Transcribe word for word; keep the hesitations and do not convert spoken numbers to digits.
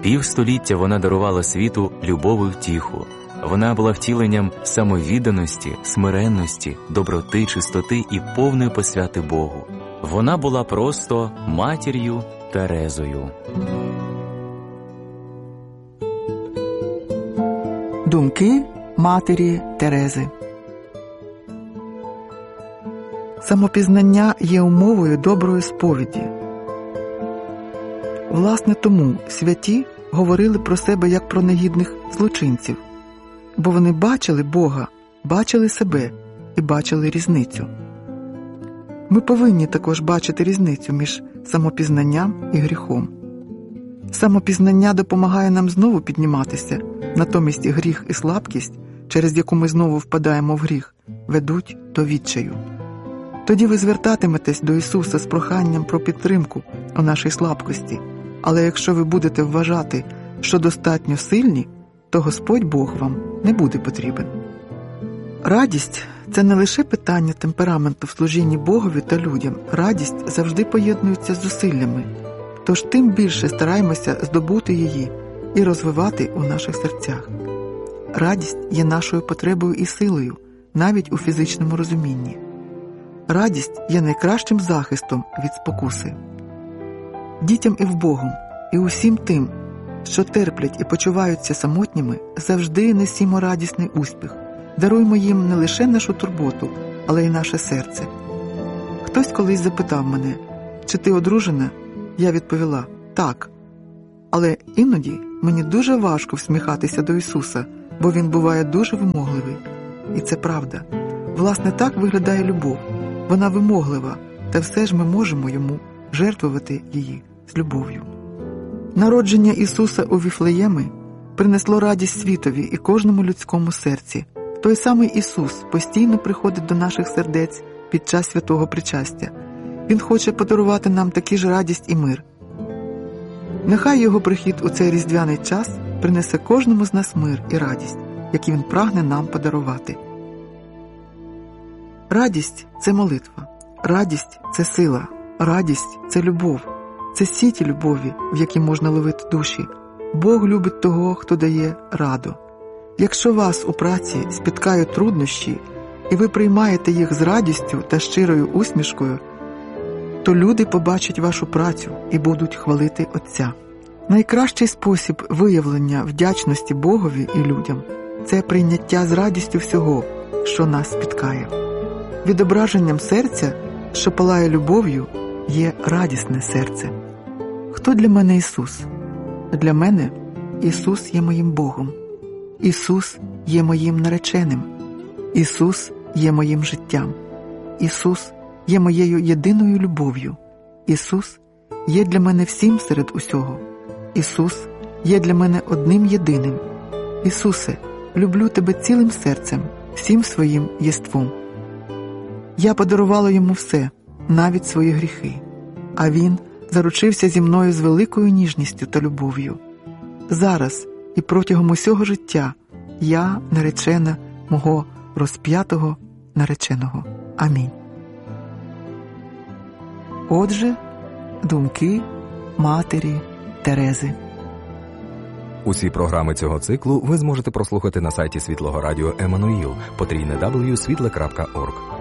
Півстоліття вона дарувала світу любов і втіху. Вона була втіленням самовідданості, смиренності, доброти, чистоти і повної посвяти Богу. Вона була просто матір'ю Терезою. Думки матері Терези. Самопізнання є умовою доброї сповіді. Власне тому святі говорили про себе як про негідних злочинців, бо вони бачили Бога, бачили себе і бачили різницю. Ми повинні також бачити різницю між самопізнанням і гріхом. Самопізнання допомагає нам знову підніматися, натомість гріх і слабкість, через яку ми знову впадаємо в гріх, ведуть до відчаю. Тоді ви звертатиметесь до Ісуса з проханням про підтримку у нашій слабкості, але якщо ви будете вважати, що достатньо сильні, то Господь Бог вам не буде потрібен. Радість – це не лише питання темпераменту в служінні Богові та людям. Радість завжди поєднується з зусиллями, тож тим більше стараємося здобути її і розвивати у наших серцях. Радість є нашою потребою і силою, навіть у фізичному розумінні. Радість є найкращим захистом від спокуси. Дітям і вбогим, і усім тим, що терплять і почуваються самотніми, завжди несімо радісний успіх. Даруймо їм не лише нашу турботу, але й наше серце. Хтось колись запитав мене, чи ти одружена? Я відповіла, так. Але іноді мені дуже важко всміхатися до Ісуса, бо Він буває дуже вимогливий. І це правда. Власне, так виглядає любов. Вона вимоглива, та все ж ми можемо Йому жертвувати її з любов'ю. Народження Ісуса у Віфлеємі принесло радість світові і кожному людському серці. Той самий Ісус постійно приходить до наших сердець під час святого причастя. Він хоче подарувати нам такі ж радість і мир. Нехай Його прихід у цей різдвяний час принесе кожному з нас мир і радість, які Він прагне нам подарувати. Радість – це молитва. Радість – це сила. Радість – це любов. Це сіті любові, в які можна ловити душі. Бог любить того, хто дає раду. Якщо вас у праці спіткають труднощі, і ви приймаєте їх з радістю та щирою усмішкою, то люди побачать вашу працю і будуть хвалити Отця. Найкращий спосіб виявлення вдячності Богові і людям – це прийняття з радістю всього, що нас спіткає. Відображенням серця, що палає любов'ю, є радісне серце. Хто для мене Ісус? Для мене Ісус є моїм Богом. Ісус є моїм нареченим. Ісус є моїм життям. Ісус є моєю єдиною любов'ю. Ісус є для мене всім серед усього. Ісус є для мене одним єдиним. Ісусе, люблю Тебе цілим серцем, всім своїм єством. Я подарувала Йому все, навіть свої гріхи, а Він заручився зі мною з великою ніжністю та любов'ю. Зараз і протягом усього життя я наречена мого розп'ятого нареченого. Амінь. Отже, думки матері Терези. Усі програми цього циклу ви зможете прослухати на сайті Світлого Радіо Еммануїл, потрійне дабл ю крапка світле крапка орг.